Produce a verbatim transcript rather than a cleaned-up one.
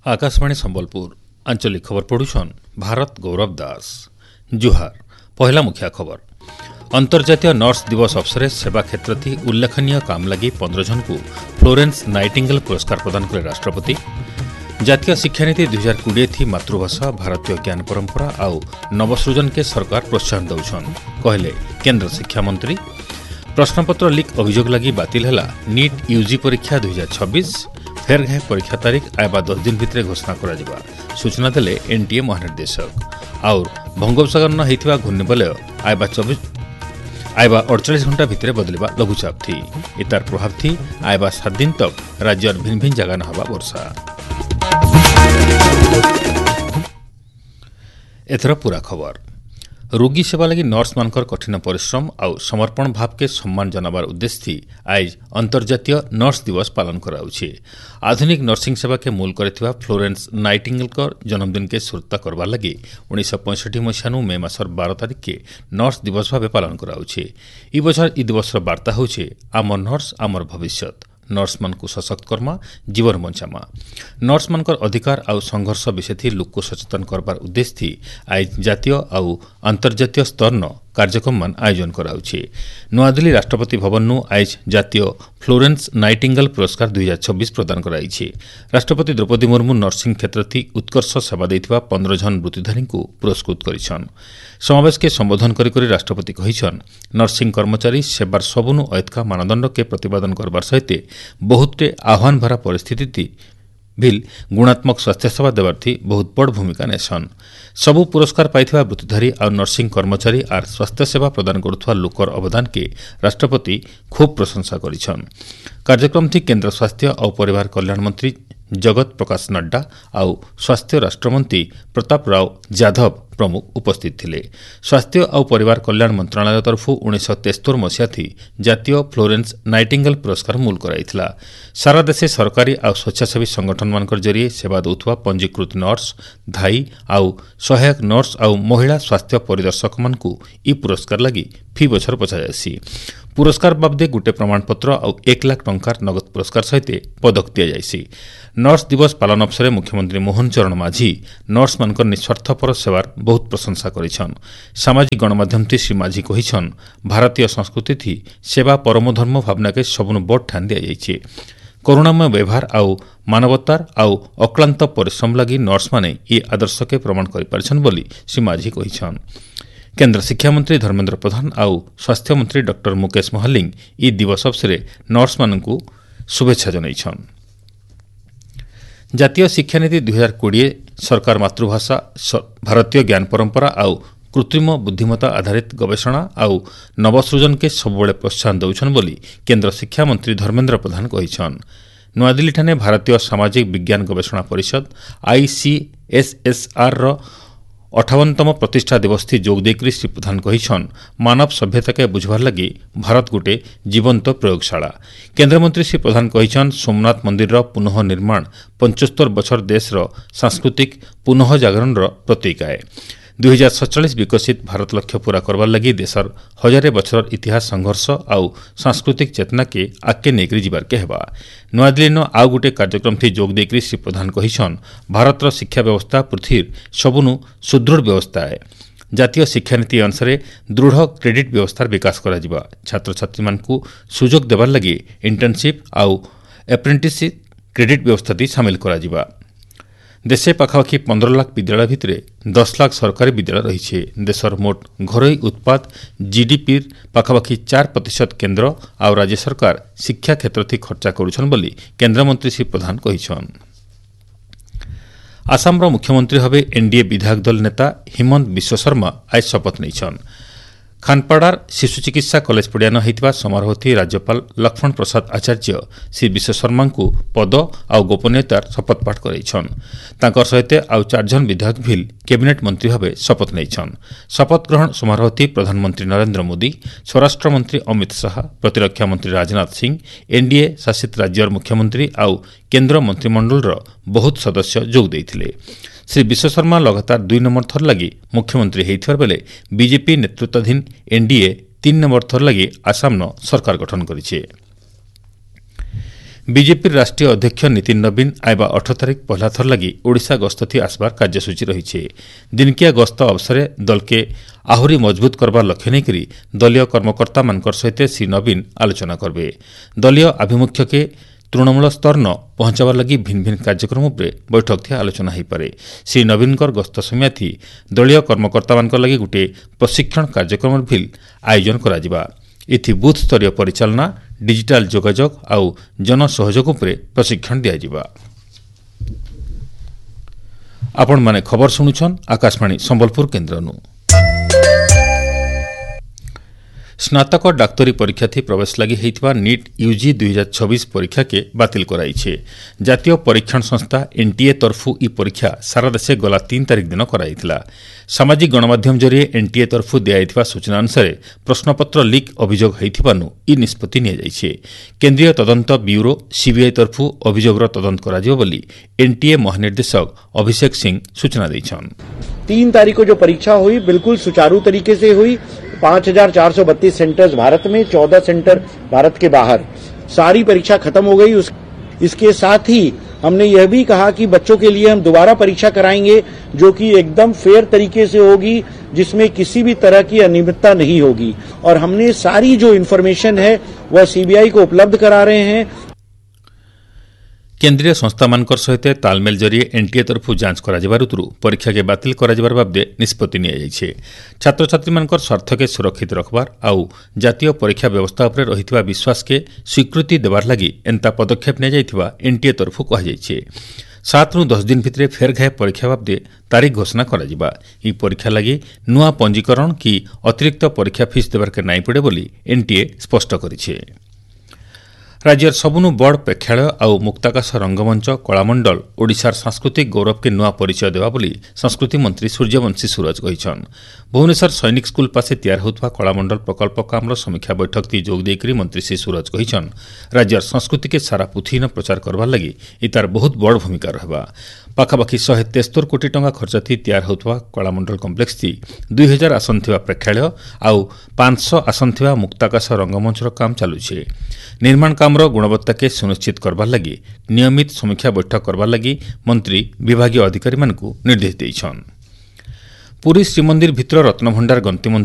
आकाशवाणी संबलपुर आंचलिक खबर पढ़ुछन भारत गौरव दास। जुहार पहला मुख्य खबर अंतर्जातीय नर्स दिवस अवसर सेवा क्षेत्र थी उल्लेखनीय काम लगी पंद्रह जन को फ्लोरेंस नाइटिंगेल पुरस्कार प्रदान करे राष्ट्रपति। जातीय शिक्षा नीति दुई हजार कोड़े थी मातृभाषा भारतीय ज्ञान परंपरा आउ नवसृजन के सरकार प्रोत्साहन दौछन कहले केंद्र शिक्षा मंत्री। प्रश्नपत्र लीक अभियोग लगी बातिल है नीट यूजी परीक्षा दुई हजार छब्बीस फेर घाय परीक्षा तारीख आयबा दस दिन भितर घोषणा करा सूचना देले एनटीए महानिर्देशक। आउर बंगोपसागर होता घूर्णिबलय आयबा चौबीस आयबा अड़चाश घंटा भितर बदलवा लघुचाप थी इतार प्रभाव थी आयबा सात दिन तक राज्य भिन्न भिन्न जगह न हवा वर्षा। एथर पूरा खबर रोगी सेवा लगी नर्स मानकर कठिन परिश्रम आउ समर्पण भाव के सम्मान जनाबार उद्देश्य थी आज अंतर्जातीय नर्स दिवस पालन कराउछे। आधुनिक नर्सिंग सेवा के मूल करथिबा फ्लोरेंस नाइटिंगेल जन्मदिन के सुरता करबार लगी उन्नीस सौ पैंसठ मसीहा मे मासर बारह तारिख के नर्स दिवस भाव पालन कराउछे। ई बछर ई दिवस वार्ता होछे आमर नर्स आमर भविष्यत नर्स मान को सशक्त करमा जीवन बंचामा। नर्स मानकर अधिकार आउ संघर्ष विषय थी लोक को सचेतन करबार उद्देश्य थी आज जातीय आउ अंतर्जातीय स्तर न कार्यक्रम मान आयोजन कराउछे। नयादिल्ली राष्ट्रपति भवन नु आज जातीय फ्लोरेंस नाइटिंगेल पुरस्कार दुई हजार छब्बीस प्रदान कराइछे। राष्ट्रपति द्रौपदी मुर्मू नर्सिंग क्षेत्र थी उत्कर्ष सेवा देथिबा पंद्रह जन वृत्तिधारी को पुरस्कृत करिछन। समावेश के संबोधन करी करी राष्ट्रपति कहिछन नर्सिंग कर्मचारी सेवार सबुनु ऐतका मानदंड के प्रतिपादन करबार सहित बहुते आह्वान भरा परिस्थिति थी बिल गुणात्मक स्वास्थ्य सेवा देवार थी बहुत बड़ भूमिका नेसन। सबु पुरस्कार पाइथिबा वृत्तिधारी और नर्सिंग कर्मचारी आर स्वास्थ्य सेवा प्रदान करुथुवा लोकर अवदान के राष्ट्रपति खूब प्रशंसा करिछन। कार्यक्रम थी केंद्र स्वास्थ्य और परिवार कल्याण मंत्री जगत प्रकाश नड्डा आउ स्वास्थ्य राष्ट्रमंत्री प्रताप राव जाधव प्रमुख उपस्थित थिले। स्वास्थ्य और परिवार कल्याण मंत्रालय तरफ उन्नीस सौ तेस्तोर मसीहा थी जातीय फ्लोरेंस नाइटिंगेल पुरस्कार मूल कराइथिला। सारा देशे सरकारी और स्वेच्छासेवी संगठन मानकर जरिए सेवा दउथुवा पंजीकृत नर्स धाई आउ सहायक नर्स आउ महिला स्वास्थ्य परिदर्शक मान को ई पुरस्कार लगी फी बछर पचा जायसी। पुरस्कार बाबदे गोटे प्रमाणपत्र और एक लाख टंकार नगद पुरस्कार सहित पदक दि जायसी। नर्स दिवस पालन अवसर मुख्यमंत्री मोहन चरण माझी नर्स मानकर निस्वार्थपर सेवार बहुत प्रशंसा करिछन। सामाजिक गणमाध्यम थी श्री माझी कहिछन भारतीय संस्कृति थी सेवा परम धर्म भावना के सबनु बड़ ठान दिया जाइछे। करुणामय व्यवहार आउ मानवतार आउ अक्लांत परिश्रम लगी नर्स माने ये आदर्श के प्रमाण करि पारछन बोली श्री माझी कहिछन। केंद्र शिक्षा मंत्री धर्मेंद्र प्रधान आउ स्वास्थ्य मंत्री डॉक्टर मुकेश महलिंग ई दिवस अवसर नर्स मानकु शुभेच्छा जनाइछन। जातीय शिक्षा नीति दुई हजार कोड़े सरकार मातृभाषा भारतीय ज्ञान परंपरा आउ कृत्रिम बुद्धिमत्ता आधारित गवेषणा आउ नवसृजन के सबुबले प्रोत्साहन दौछन बोली केंद्र शिक्षा मंत्री धर्मेंद्र प्रधान कहिछन। नयादिल्ली ठाने भारतीय सामाजिक विज्ञान गवेषणा परिषद आईसीएसएसआर रो अठावनतम प्रतिष्ठा दिवस थी जोग देकरी श्री प्रधान कहिछन मानव सभ्यता के बुझवार लगी भारत गोटे जीवंत प्रयोगशाला। केंद्रमंत्री श्री प्रधान कहिछन सोमनाथ मंदिर रो पुनः निर्माण पचहत्तर बछर देश रो सांस्कृतिक पुनः जागरण रो प्रतीक है। दुई हजार सैंतालीस विकसित भारत लक्ष्य पूरा करवार लगी देशर हजारे बछर इतिहास संघर्ष आउ सांस्कृतिक चेतना के आगे नेकरी जीवार के हेबा। नयादिल्ली न आउ गोटे कार्यक्रम थी जोग देकरी श्री प्रधान कहिछन भारतर शिक्षा व्यवस्था पृथ्वीर सबुनु सुदृढ़ व्यवस्था है। जातीय शिक्षा नीति अनुसार दृढ़ क्रेडिट व्यवस्थार विकास करा जिबा। छात्र छात्री मानकु सुजोग देवार लगी इंटर्नशिप आउ एप्रेंटिसशिप क्रेडिट व्यवस्था दी शामिल करा जिबा। देशे पाखापाखि पंद्रह लाख विद्यालय भितर दस लाख सरकारी विद्यालय रही। देशर मोट घरोई उत्पाद जीडीपी पाखापाखि चार प्रतिशत केंद्र और राज्य सरकार शिक्षा क्षेत्र थी खर्चा करुछन बोली केंद्रमंत्री श्री प्रधान कहिछन। आसामर मुख्यमंत्री भावे एनडीए विधायक दल नेता हिमंत बिश्व शर्मा आज शपथ नेइछन। खानपाड़ार शिशु चिकित्सा कॉलेज पड़ियान होता समारोह थी राज्यपाल लक्ष्मण प्रसाद आचार्य श्री विश्व शर्मा को पद आ गोपनीयतार शपथपाठ कराइछन। तांकर सहित आउ चार जन विधायक भी कैबिनेट मंत्री भावे शपथ नेइछन। शपथ ग्रहण समारोह थी प्रधानमंत्री नरेंद्र मोदी स्वराष्ट्र मंत्री अमित शाह प्रतिरक्षा मंत्री राजनाथ सिंह एनडीए शासित राज्यर मुख्यमंत्री आउ केंद्र मंत्रिमंडल बहुत सदस्य जोग देइथिले। श्री विश्व शर्मा लगातार दुई नंबर थर लगी मुख्यमंत्री होइथिबार बेले बीजेपी नेतृत्वाधीन एनडीए तीन नंबर थर लगी आसाम सरकार गठन करिछे। बीजेपी राष्ट्रीय अध्यक्ष नितिन नवीन आइबा अठ तारिख पहला थर लगी ओडिशा गस्त थी आसबार कार्यसूची रही दिनकिया गस्त अवसर दल के आहुरी मजबूत करबार लक्ष्य नहीं दलीय कर्मकर्ता मानकर सहित श्री नवीन आलोचना करबे। दलीय आभिमुख्य के तृणमूल स्तर न पहुंचाबार लगी भिन्न भिन्न कार्यक्रम उपरे बैठक थी आलोचना हो पारे। श्री नवीन गस्त समय थी दलीय कर्मकर्ता मान लगी गोटे प्रशिक्षण कार्यक्रम भी आयोजन करा इथि बूथ स्तरीय परिचालना डिजिटाल जोगाजोग आउ जन सहयोग उपरे प्रशिक्षण दिया। आपण माने खबर सुनुछन आकाशवाणी संबलपुर केन्द्रनु। स्नातक डाक्तरी परीक्षा थी प्रवेश लगी होइतबा नीट यूजी दुई हजार छब्बीस परीक्षा के बातिल कराइछे। जातीय परीक्षण संस्था एनटीए तरफु ई परीक्षा सारा देशे गला तीन तारिख दिन कराइथिला। सामाजिक गणमाध्यम जरिए एनटीए तरफु दियाइथिबा सूचना अनुसार प्रश्नपत्र लीक अभियोग होइथिबानु ई निष्पत्ति निया जाइछे। केन्द्रीय तदंत ब्यूरो सीबीआई तरफु अभियोगर तदंत कराजियो बोली एनटीए महानिर्देशक अभिषेक सिंह सूचना दैछन। तीन तारीख को जो परीक्षा हुई बिल्कुल सुचारू तरीके से हुई। पांच हजार चार सौ बत्तीस सेंटर्स भारत में, चौदह सेंटर भारत के बाहर, सारी परीक्षा खत्म हो गई। उस, इसके साथ ही हमने यह भी कहा कि बच्चों के लिए हम दोबारा परीक्षा कराएंगे जो कि एकदम फेयर तरीके से होगी, जिसमें किसी भी तरह की अनियमितता नहीं होगी। और हमने सारी जो इन्फॉर्मेशन है वह सीबीआई को उपलब्ध करा रहे हैं। केन्द्रीय संस्था मानकर सहित तालमेल जरिए एनटीए तरफु जांच कराजिबारुतु परीक्षा के बातिल कराजिबार बाबदे निष्पत्ति निया जाइछे। छात्र छात्री मानकर स्वार्थ के सुरक्षित रखबार आउ जातीय परीक्षा व्यवस्था उपरे रहितबा विश्वास के स्वीकृति देबार लगी एंता पदक्षेप निया जाइथिबा एनटीए तरफु कहा जाइछे। सात रु दस दिन भितरे फेर घाय परीक्षा बाबदे तारीख घोषणा कराजिबा। ई परीक्षा लगी नुआ पंजीकरण कि अतिरिक्त परीक्षा फीस देबार के नाई पड़े बोली एनटीए स्पष्ट करिछे। राज्यर सबुनु बड़ प्रेक्षालय आउ मुक्ताकाश रंगमंच कलामंडल ओडिशार सांस्कृतिक गौरव के नुआ परिचय देवा बोली संस्कृति मंत्री सूर्यवंशी सूरज कहिछन। भुवनेश्वर सैनिक स्कूल पासे तैयार होता कलामंडल प्रकल्प कामर समीक्षा बैठक ती जोग देकरी मंत्री श्री सूरज कहिछन राज्यर संस्कृति के सारा पृथ्वी प्रचार करबार लगी इतार बहुत बड़ भूमिका रहबा। पाखापाखि शहे तेस्तोर कोटी टंका खर्च थी तैयार होता कलामंडल कम्प्लेक्स थी दुई हजार आसन थिबा प्रेक्षालय आउ पांच सौ आसन थिबा मुक्ताकाश रंगमंचर काम चालुछे। निर्माण कामर गुणवत्ता के सुनिश्चित करबार लगी नियमित समीक्षा बैठक करबार लगी मंत्री विभागीय अधिकारी मानकु निर्देश दैछन। पुरी श्रीमंदिर भितर रत्नभंडार गंती